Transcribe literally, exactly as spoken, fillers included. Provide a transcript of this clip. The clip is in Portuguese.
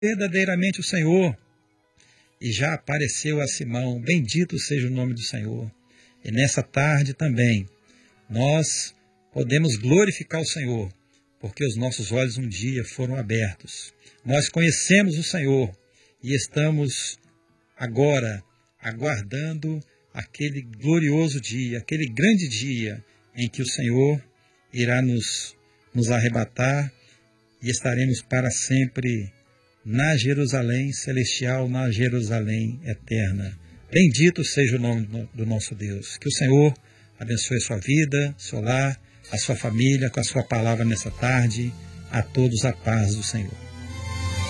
verdadeiramente o Senhor. E já apareceu a Simão, bendito seja o nome do Senhor. E nessa tarde também, nós podemos glorificar o Senhor, porque os nossos olhos um dia foram abertos. Nós conhecemos o Senhor e estamos agora aguardando aquele glorioso dia, aquele grande dia em que o Senhor irá nos, nos arrebatar e estaremos para sempre na Jerusalém celestial, na Jerusalém eterna. Bendito seja o nome do nosso Deus. Que o Senhor abençoe a sua vida, seu lar, a sua família, com a sua palavra nessa tarde. A todos a paz do Senhor.